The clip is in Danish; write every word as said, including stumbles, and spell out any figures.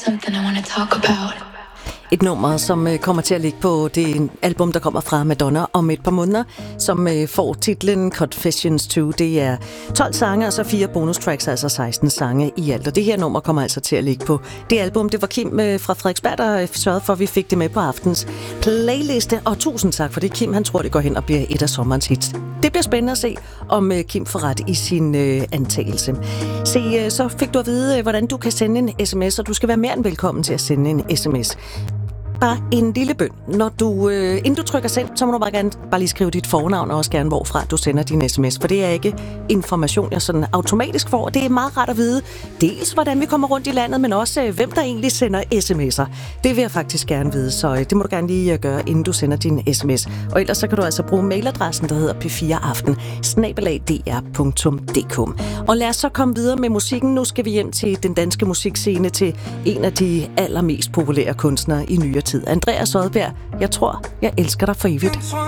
something I want to talk about. Et nummer, som kommer til at ligge på det album, der kommer fra Madonna om et par måneder, som får titlen Confessions to. Det er tolv sange og så fire bonustracks, altså seksten sange i alt. Og det her nummer kommer altså til at ligge på det album. Det var Kim fra Frederiksberg, der sørgede for, at vi fik det med på aftens playliste. Og tusind tak for det, Kim. Han tror, det går hen og bliver et af sommerens hits. Det bliver spændende at se, om Kim får ret i sin øh, antagelse. Se, så fik du at vide, hvordan du kan sende en sms, og du skal være mere end velkommen til at sende en sms. Bare en lille bøn. Når du, øh, inden du trykker send, så må du bare gerne bare lige skrive dit fornavn, og også gerne hvorfra du sender din sms, for det er ikke information, jeg sådan automatisk får. Det er meget rart at vide, dels hvordan vi kommer rundt i landet, men også øh, hvem der egentlig sender sms'er. Det vil jeg faktisk gerne vide, så øh, det må du gerne lige øh, gøre, inden du sender din sms. Og ellers så kan du altså bruge mailadressen, der hedder p fire aften snabel-a d r punktum d k. Og lad os så komme videre med musikken. Nu skal vi hjem til den danske musikscene, til en af de allermest populære kunstnere i nyere tid. Andreas Odbjerg, jeg tror, jeg elsker dig for evigt.